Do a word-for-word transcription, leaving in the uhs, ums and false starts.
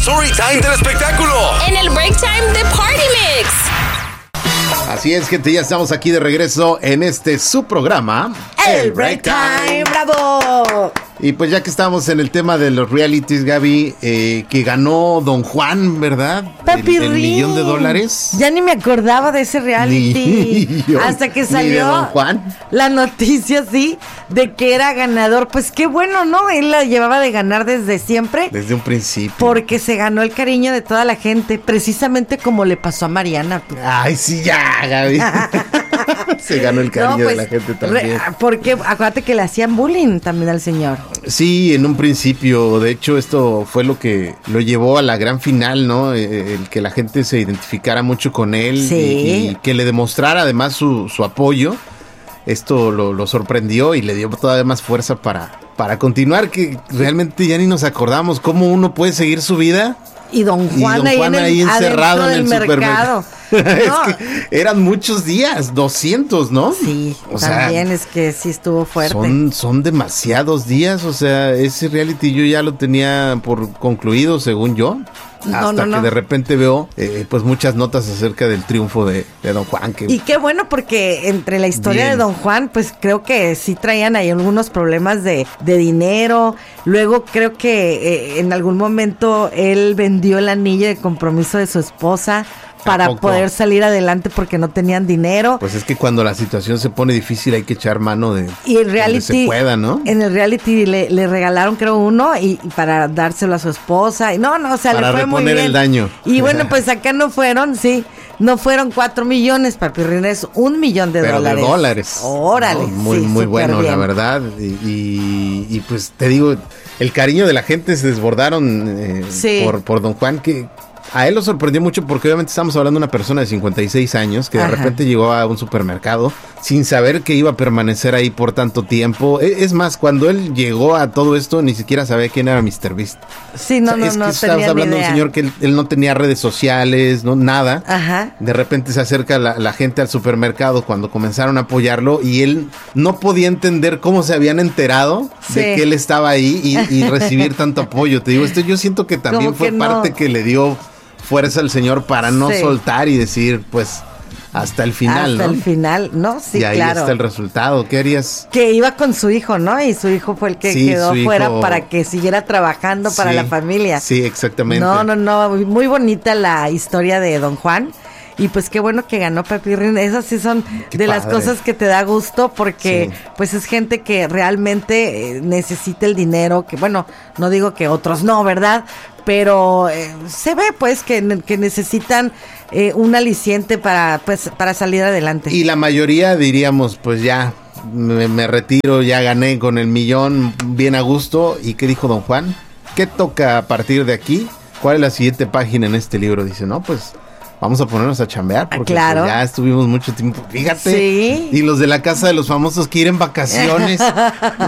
story time del espectáculo. En el break time de Party Mix. Así es, gente, ya estamos aquí de regreso en este su programa, El Break Time. ¡Bravo! Y pues ya que estamos en el tema de los realities, Gaby, eh, que ganó Don Juan, ¿verdad? El, el millón de dólares. Ya ni me acordaba de ese reality. Ni, hasta que salió Don Juan. La noticia, sí, de que era ganador. Pues qué bueno, ¿no? Él la llevaba de ganar desde siempre. Desde un principio. Porque se ganó el cariño de toda la gente, precisamente como le pasó a Mariana. Pues. Ay, sí, ya, Gaby. Se ganó el cariño no, pues, de la gente también. Re, porque acuérdate que le hacían bullying también al señor. Sí, en un principio. De hecho, esto fue lo que lo llevó a la gran final, ¿no? El que la gente se identificara mucho con él. Sí. y, y que le demostrara además su, su apoyo. Esto lo, lo sorprendió y le dio todavía más fuerza para, para continuar, que realmente ya ni nos acordamos cómo uno puede seguir su vida. Y Don Juan, y don ahí, Juan en el, ahí encerrado en el mercado. supermercado. Es que eran muchos días, doscientos, ¿no? Sí, o también sea, es que sí estuvo fuerte. Son, son demasiados días, o sea, ese reality yo ya lo tenía por concluido, según yo. No, hasta no, que no. de repente veo eh, pues muchas notas acerca del triunfo de, de Don Juan. Que y qué bueno, porque entre la historia bien. de Don Juan, pues creo que sí traían ahí algunos problemas de, de dinero. Luego creo que eh, en algún momento él vendió el anillo de compromiso de su esposa para poder salir adelante porque no tenían dinero. Pues es que cuando la situación se pone difícil hay que echar mano de y el reality, se pueda, ¿no? En el reality le, le regalaron creo uno y, y para dárselo a su esposa. Y no, no, o sea, para le fue muy bien. el daño. Y bueno, pues acá no fueron, sí, no fueron cuatro millones, Papirrín, es un millón de Pero dólares. de dólares. Órale, no, muy, sí, muy bueno, bien. la verdad. Y, y, y pues te digo, el cariño de la gente se desbordaron eh, sí. por, por Don Juan, que a él lo sorprendió mucho porque obviamente estamos hablando de una persona de cincuenta y seis años que de Ajá. repente llegó a un supermercado sin saber que iba a permanecer ahí por tanto tiempo. Es más, cuando él llegó a todo esto ni siquiera sabía quién era míster Beast. Sí, no, o sea, no, es no que tenía estabas hablando ni de idea. un señor que él, él no tenía redes sociales, no nada. Ajá. De repente se acerca la, la gente al supermercado cuando comenzaron a apoyarlo y él no podía entender cómo se habían enterado sí. de que él estaba ahí y, y recibir tanto apoyo. Te digo, esto yo siento que también fue que parte no? que le dio fuerza al señor para no sí. soltar y decir, pues, hasta el final, hasta ¿no? el final, ¿no? Sí, y ahí claro. está el resultado. ¿Qué harías? Que iba con su hijo, ¿no? Y su hijo fue el que sí, quedó hijo... fuera para que siguiera trabajando para sí, la familia. Sí, exactamente. No, no, no, muy bonita la historia de Don Juan. Y pues qué bueno que ganó Papirrín. Esas sí son qué de padre. las cosas que te da gusto porque sí. pues es gente que realmente eh, necesita el dinero, que bueno, no digo que otros no, ¿verdad? Pero eh, se ve pues que, que necesitan eh, un aliciente para pues para salir adelante. Y la mayoría diríamos, pues ya me, me retiro, ya gané con el millón, bien a gusto. ¿Y qué dijo Don Juan? ¿Qué toca a partir de aquí? ¿Cuál es la siguiente página en este libro? Dice, no, pues vamos a ponernos a chambear porque claro. pues, ya estuvimos mucho tiempo, fíjate. Sí. Y los de la casa de los famosos quieren vacaciones.